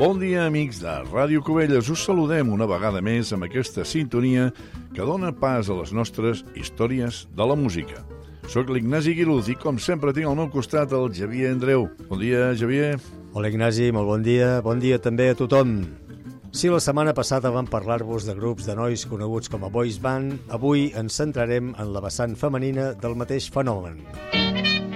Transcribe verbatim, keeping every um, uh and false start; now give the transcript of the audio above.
Bon dia, amics de Ràdio Cubelles. Us saludem una vegada més amb aquesta sintonia que dona pas a les nostres històries de la música. Soc l'Ignasi Guiluz i, com sempre, tinc al meu costat el Xavier Andreu. Bon dia, Xavier. Hola, Ignasi, molt bon dia. Bon dia també a tothom. Si la setmana passada vam parlar-vos de grups de nois coneguts com a boys band, avui ens centrarem en la vessant femenina del mateix fenomen.